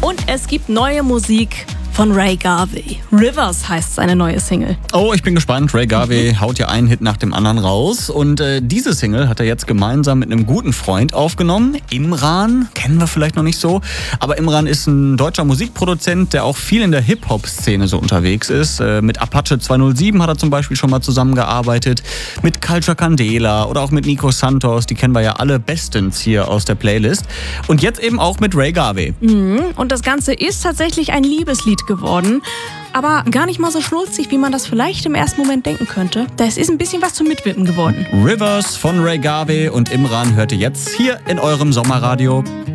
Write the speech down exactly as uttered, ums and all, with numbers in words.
Und es gibt neue Musik von Ray Garvey. Rivers heißt seine neue Single. Oh, ich bin gespannt. Ray Garvey mhm. haut ja einen Hit nach dem anderen raus. Und äh, diese Single hat er jetzt gemeinsam mit einem guten Freund aufgenommen. Imran, kennen wir vielleicht noch nicht so. Aber Imran ist ein deutscher Musikproduzent, der auch viel in der Hip-Hop-Szene so unterwegs ist. Äh, mit Apache zweihundertsieben hat er zum Beispiel schon mal zusammengearbeitet. Mit Culture Candela oder auch mit Nico Santos. Die kennen wir ja alle bestens hier aus der Playlist. Und jetzt eben auch mit Ray Garvey. Mhm. Und das Ganze ist tatsächlich ein Liebeslied geworden. Aber gar nicht mal so schnulzig, wie man das vielleicht im ersten Moment denken könnte. Das ist ein bisschen was zum Mitwippen geworden. Rivers von Ray Garvey und Imran hört ihr jetzt hier in eurem Sommerradio.